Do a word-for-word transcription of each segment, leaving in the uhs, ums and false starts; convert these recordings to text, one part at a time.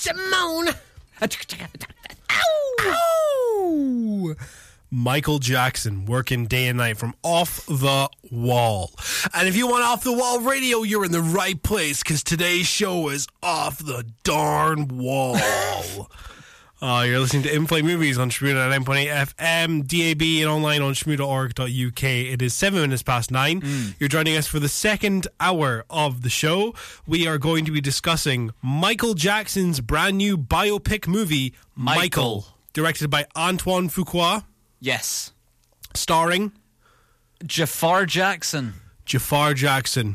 Simone. Ow! Ow! Michael Jackson working day and night from Off the Wall. And if you want Off the Wall radio, you're in the right place, because today's show is Off the Darn Wall. uh, you're listening to In-Flight Movies on Shmuda nine point eight F M, D A B, and online on shmuda dot org dot U K. It is seven minutes past nine. Mm. You're joining us for the second hour of the show. We are going to be discussing Michael Jackson's brand new biopic movie, Michael, Michael directed by Antoine Fuqua. Yes. Starring Jafar Jackson. Jafar Jackson.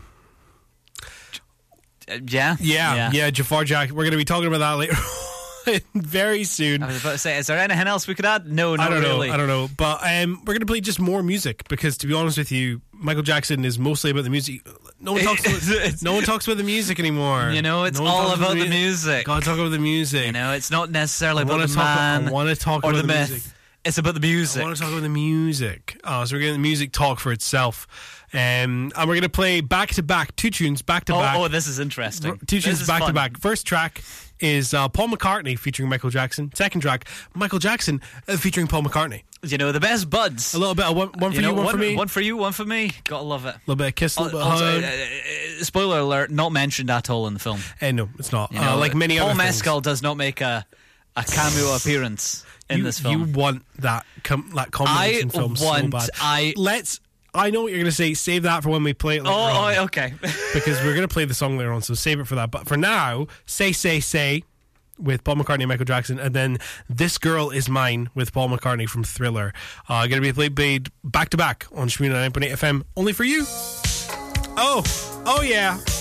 Uh, yeah? yeah? Yeah, yeah, Jafar Jackson. We're going to be talking about that later very soon. I was about to say, is there anything else we could add? No, not I don't really. know, I don't know. But um, we're going to play just more music, because to be honest with you, Michael Jackson is mostly about the music. No one talks about, no one talks about the music anymore. You know, it's no all about the music. Gotta talk about the music. You know, it's not necessarily I about the talk man about, I want to talk or about the, the myth. music. It's about the music. I want to talk about the music. Oh, so we're getting the music talk for itself. Um, and we're going to play back-to-back, two tunes back-to-back. Oh, oh, this is interesting. Two tunes back-to-back. Fun. First track is uh, Paul McCartney featuring Michael Jackson. Second track, Michael Jackson uh, featuring Paul McCartney. You know, the best buds. A little bit of one, one for you, you know, one, one for me. One for you, one for me. Gotta love it. A little bit of kiss, a little bit of also, hug. Uh, uh, spoiler alert, not mentioned at all in the film. Uh, no, it's not. You know, uh, like many Paul other things. Mescal does not make a, a cameo appearance in you, this film. You want that, com- that combination I film want, so bad. I Let's... I know what you're going to say. Save that for when we play it later Oh, on. oh okay. Because we're going to play the song later on, so save it for that. But for now, Say, Say, Say with Paul McCartney and Michael Jackson, and then This Girl Is Mine with Paul McCartney from Thriller. Uh, going to be played, played back-to-back on Shmuda nine point eight F M, only for you. Oh, oh yeah.